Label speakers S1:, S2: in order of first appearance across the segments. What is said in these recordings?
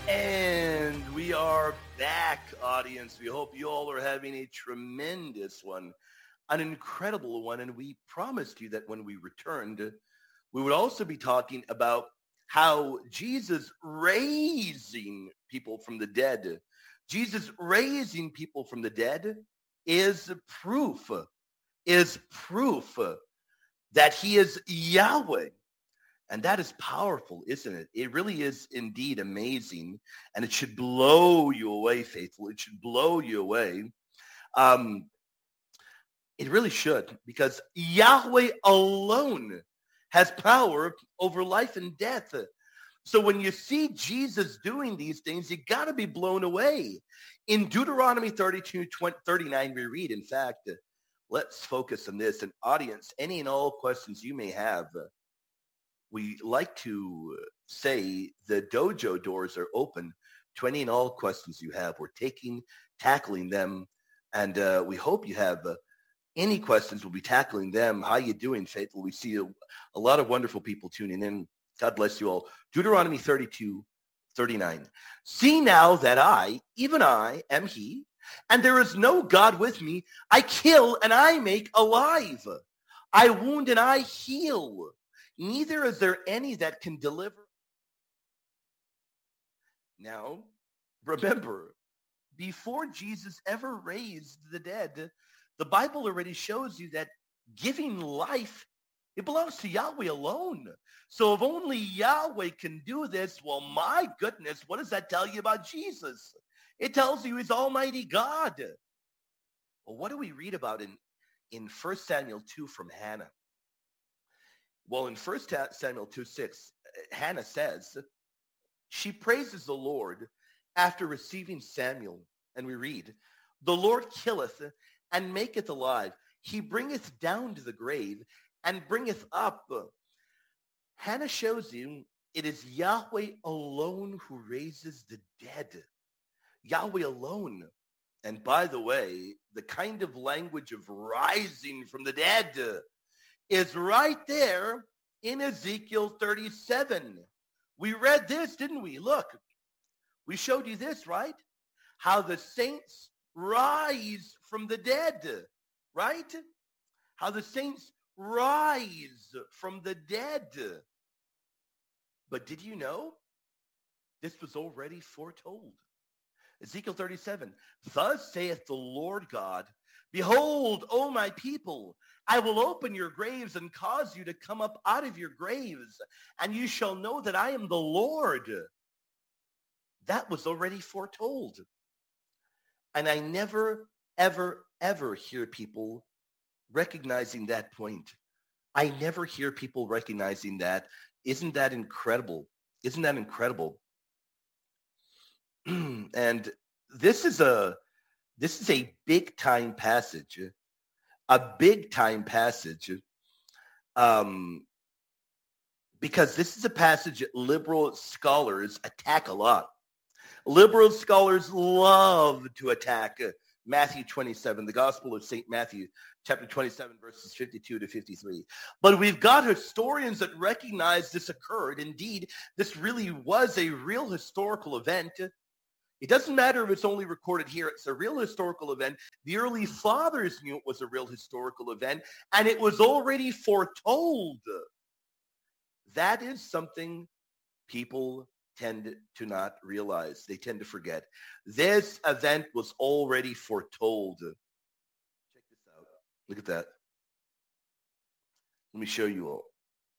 S1: And we are back, audience. We hope you all are having a tremendous one, an incredible one. And we promised you that when we returned, we would also be talking about how Jesus raising people from the dead, Jesus raising people from the dead proof, is proof that he is Yahweh. And that is powerful, isn't it? It really is indeed amazing. And it should blow you away, faithful. It should blow you away. Um, it really should, because Yahweh alone has power over life and death. So when you see Jesus doing these things, you got to be blown away. In Deuteronomy 39, we read, in fact, let's focus on this. And audience, any and all questions you may have, we like to say the dojo doors are open to any and all questions you have. We're tackling them, and we hope you have any questions. We'll be tackling them. How you doing, faithful? We see a lot of wonderful people tuning in. God bless you all. Deuteronomy 39. See now that I, even I, am he, and there is no God with me. I kill and I make alive. I wound and I heal. Neither is there any that can deliver. Now, remember, before Jesus ever raised the dead, the Bible already shows you that giving life, it belongs to Yahweh alone. So if only Yahweh can do this, well, my goodness, what does that tell you about Jesus? It tells you he's Almighty God. Well, what do we read about in 1 Samuel 2 from Hannah? Well, in 1 Samuel 2:6, Hannah says, she praises the Lord after receiving Samuel. And we read, the Lord killeth and maketh alive. He bringeth down to the grave and bringeth up. Hannah shows you it is Yahweh alone who raises the dead. Yahweh alone. And by the way, the kind of language of rising from the dead is right there in Ezekiel 37. We read this, didn't we? Look, we showed you this, right? How the saints rise from the dead, right? How the saints rise from the dead. But did you know this was already foretold? Ezekiel 37, thus saith the Lord God, behold, O my people, I will open your graves and cause you to come up out of your graves, and you shall know that I am the Lord. That was already foretold. And I never, ever, ever hear people recognizing that point. I never hear people recognizing that. Isn't that incredible? Isn't that incredible? And this is a big time passage, because this is a passage that liberal scholars attack a lot. Liberal scholars love to attack Matthew 27, the Gospel of St. Matthew, chapter 27, verses 52 to 53. But we've got historians that recognize this occurred. Indeed, this really was a real historical event. It doesn't matter if it's only recorded here. It's a real historical event. The early fathers knew it was a real historical event, and it was already foretold. That is something people tend to not realize. They tend to forget. This event was already foretold. Check this out. Look at that. Let me show you all.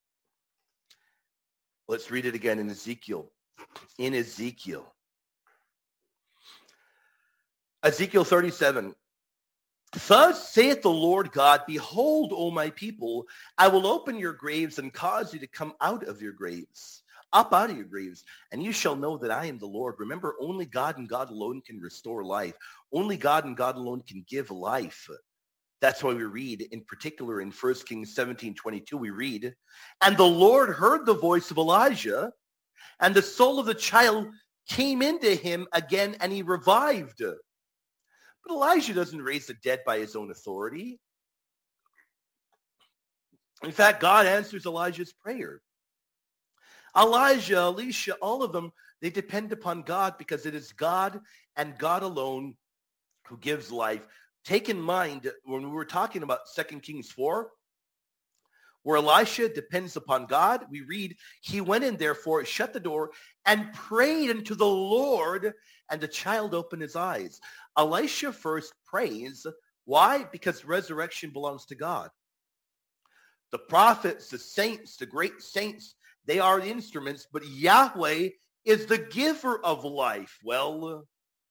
S1: Let's read it again in Ezekiel. In Ezekiel 37. Thus saith the Lord God, behold, O my people, I will open your graves and cause you to come out of your graves, up out of your graves, and you shall know that I am the Lord. Remember, only God and God alone can restore life. Only God and God alone can give life. That's why we read, in particular in 1 Kings 17:22, we read, and the Lord heard the voice of Elijah, and the soul of the child came into him again, and he revived. But Elijah doesn't raise the dead by his own authority. In fact, God answers Elijah's prayer. Elijah, Elisha, all of them, they depend upon God because it is God and God alone who gives life. Take in mind when we were talking about 2 Kings 4, where Elisha depends upon God, we read, he went in therefore, shut the door, and prayed unto the Lord, and the child opened his eyes. Elisha first prays. Why? Because resurrection belongs to God. The prophets, the saints, the great saints, they are the instruments, but Yahweh is the giver of life. Well,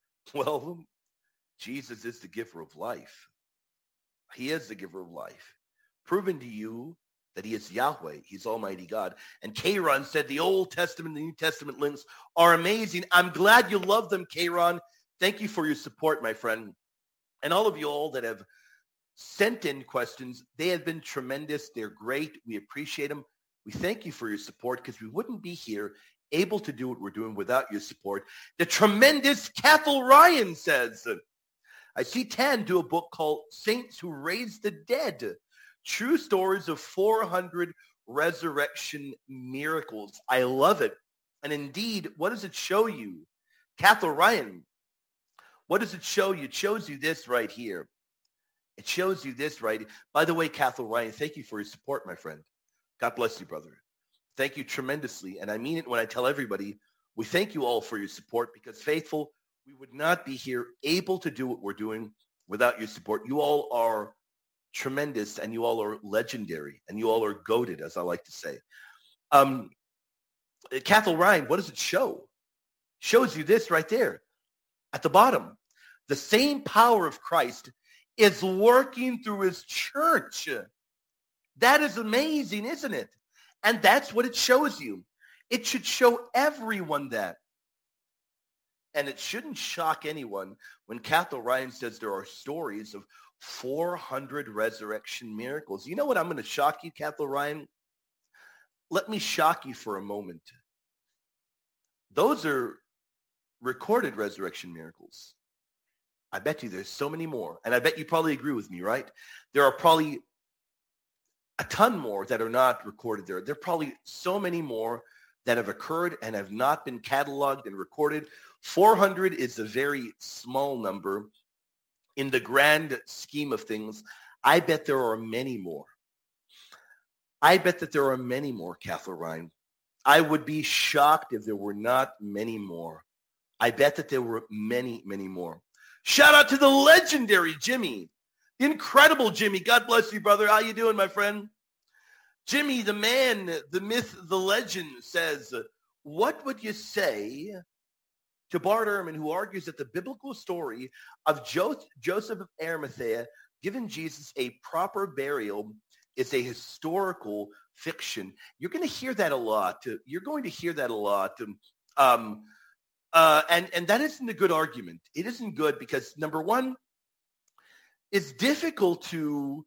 S1: Jesus is the giver of life. He is the giver of life. Proven to you that he is Yahweh. He's Almighty God. And Kayron said the Old Testament and the New Testament links are amazing. I'm glad you love them, Kayron. Thank you for your support, my friend. And all of you all that have sent in questions, they have been tremendous. They're great. We appreciate them. We thank you for your support because we wouldn't be here able to do what we're doing without your support. The tremendous Cathal Ryan says, I see Tan do a book called Saints Who Raised the Dead, True Stories of 400 Resurrection Miracles. I love it. And indeed, what does it show you? Cathal Ryan, what does it show you? It shows you this right here. It shows you this right. By the way, Cathal Ryan, thank you for your support, my friend. God bless you, brother. Thank you tremendously. And I mean it when I tell everybody, we thank you all for your support because faithful, we would not be here able to do what we're doing without your support. You all are tremendous and you all are legendary and you all are goated, as I like to say. Cathal Ryan, what does it show? Shows you this right there at the bottom. The same power of Christ is working through his church. That is amazing, isn't it? And that's what it shows you. It should show everyone that. And it shouldn't shock anyone when Cathal Ryan says there are stories of 400 resurrection miracles. You know what? I'm going to shock you, Cathal Ryan. Let me shock you for a moment. Those are recorded resurrection miracles. I bet you there's so many more. And I bet you probably agree with me, right? There are probably a ton more that are not recorded there. There are probably so many more that have occurred and have not been cataloged and recorded. 400 is a very small number in the grand scheme of things. I bet there are many more. I bet that there are many more, Cathal Ryan. I would be shocked if there were not many more. I bet that there were many, many more. Shout out to the legendary Jimmy, the incredible Jimmy. God bless you, brother. How you doing, my friend? Jimmy, the man, the myth, the legend says, what would you say to Bart Ehrman, who argues that the biblical story of Joseph of Arimathea giving Jesus a proper burial is a historical fiction? You're going to hear that a lot. You're going to hear that a lot. And that isn't a good argument. It isn't good because, number one, it's difficult to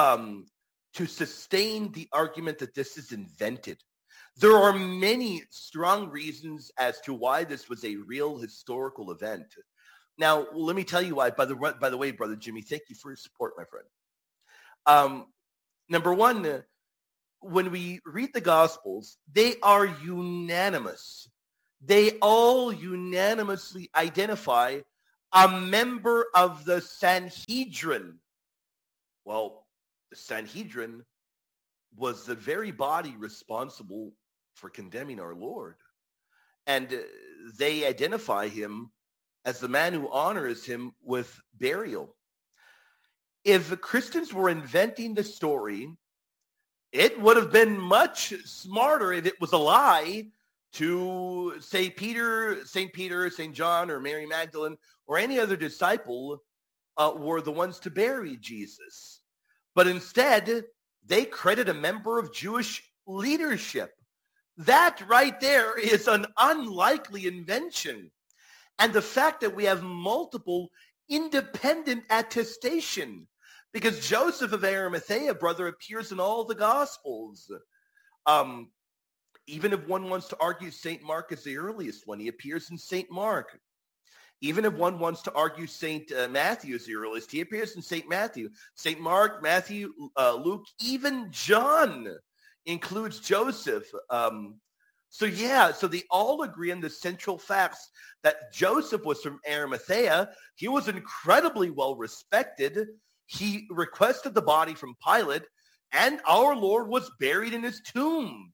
S1: sustain the argument that this is invented. There are many strong reasons as to why this was a real historical event. Now, let me tell you why. By the way, brother Jimmy, thank you for your support, my friend. Number one, when we read the Gospels, they are unanimous. They all unanimously identify a member of the Sanhedrin. Well, the Sanhedrin was the very body responsible for condemning our Lord. And they identify him as the man who honors him with burial. If Christians were inventing the story, it would have been much smarter if it was a lie to say St. Peter, St. John, or Mary Magdalene, or any other disciple were the ones to bury Jesus. But instead, they credit a member of Jewish leadership. That right there is an unlikely invention. And the fact that we have multiple independent attestation, because Joseph of Arimathea, brother, appears in all the Gospels. Even if one wants to argue St. Mark is the earliest one, he appears in St. Mark. Even if one wants to argue St. Matthew is the earliest, he appears in St. Matthew. St. Mark, Matthew, Luke, even John includes Joseph. So they all agree on the central facts that Joseph was from Arimathea. He was incredibly well respected. He requested the body from Pilate, and our Lord was buried in his tomb.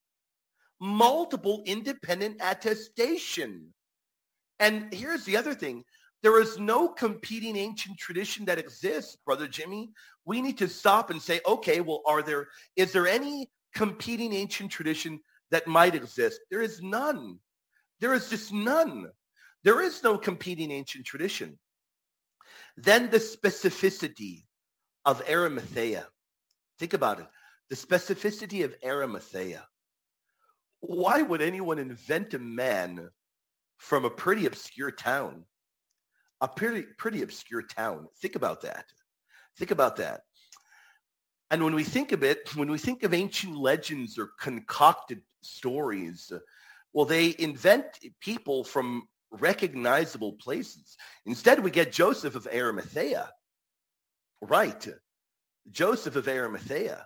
S1: Multiple independent attestation. And here's the other thing. There is no competing ancient tradition that exists, Brother Jimmy. We need to stop and say, okay, well, is there any competing ancient tradition that might exist? There is none. There is just none. There is no competing ancient tradition. Then the specificity of Arimathea. Think about it. The specificity of Arimathea. Why would anyone invent a man from a pretty obscure town? A pretty obscure town. Think about that. Think about that. And when we think of ancient legends or concocted stories, well, they invent people from recognizable places. Instead, we get Joseph of Arimathea. Right. Joseph of Arimathea.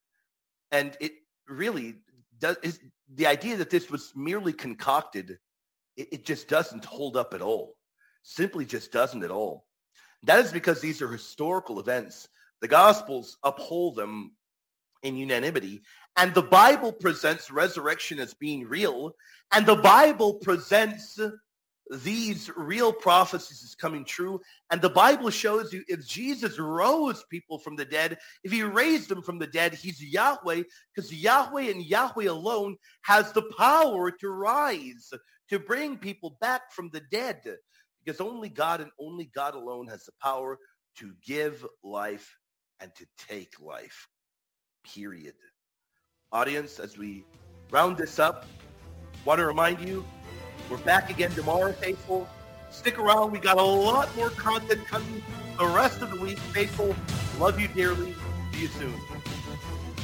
S1: And it really does, the idea that this was merely concocted, it just doesn't hold up at all. Simply just doesn't at all. That is because these are historical events. The Gospels uphold them in unanimity, and the Bible presents resurrection as being real, and the Bible presents these real prophecies as coming true, and the Bible shows you if Jesus rose people from the dead, if he raised them from the dead, he's Yahweh, because Yahweh and Yahweh alone has the power to rise, to bring people back from the dead, because only God and only God alone has the power to give life and to take life, period. Audience, as we round this up, want to remind you, we're back again tomorrow, faithful. Stick around. We got a lot more content coming the rest of the week, faithful. Love you dearly. See you soon.